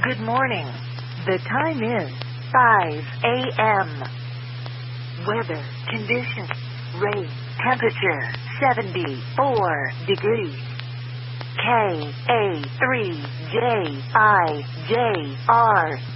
Good morning. The time is 5 a.m. Weather conditions. Rain. Temperature 74 degrees. KA3JIJR